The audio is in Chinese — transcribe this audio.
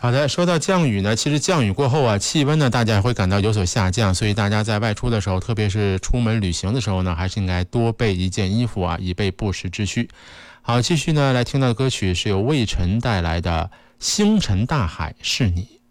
好的，说到降雨呢，其实降雨过后啊，气温呢大家会感到有所下降，所以大家在外出的时候，特别是出门旅行的时候呢，还是应该多备一件衣服啊，以备不时之需。好，继续呢来听到的歌曲是由魏晨带来的《星辰大海是你》。